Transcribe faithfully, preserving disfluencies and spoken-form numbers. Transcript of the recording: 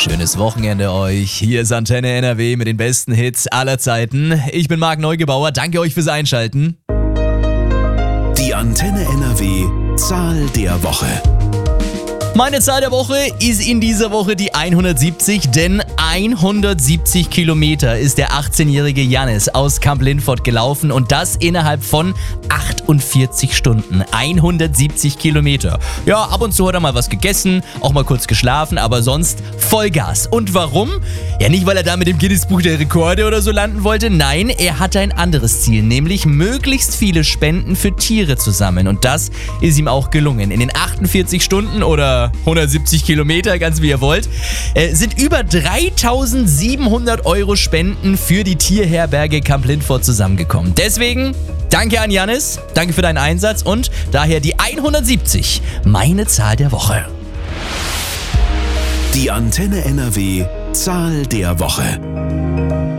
Schönes Wochenende euch. Hier ist Antenne N R W mit den besten Hits aller Zeiten. Ich bin Marc Neugebauer. Danke euch fürs Einschalten. Die Antenne N R W Zahl der Woche. Meine Zahl der Woche ist in dieser Woche die hundertsiebzig, denn hundertsiebzig Kilometer ist der achtzehnjährige Jannis aus Kamp-Lintfort gelaufen und das innerhalb von achtundvierzig Stunden. hundertsiebzig Kilometer. Ja, ab und zu hat er mal was gegessen, auch mal kurz geschlafen, aber sonst Vollgas. Und warum? Ja, nicht, weil er da mit dem Guinness-Buch der Rekorde oder so landen wollte. Nein, er hatte ein anderes Ziel, nämlich möglichst viele Spenden für Tiere zu sammeln. Und das ist ihm auch gelungen. In den achtundvierzig Stunden oder hundertsiebzig Kilometer, ganz wie ihr wollt, äh, sind über dreitausendsiebenhundert Euro Spenden für die Tierherberge Kamp-Lintfort zusammengekommen. Deswegen danke an Jannis, danke für deinen Einsatz und daher die hundertsiebzig, meine Zahl der Woche. Die Antenne N R W Zahl der Woche.